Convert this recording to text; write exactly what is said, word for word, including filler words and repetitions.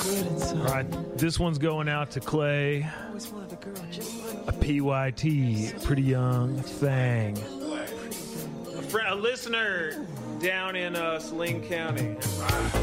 All right, this one's going out to Clay, a P Y T, pretty young thing, a, friend, a listener down in uh, Saline County.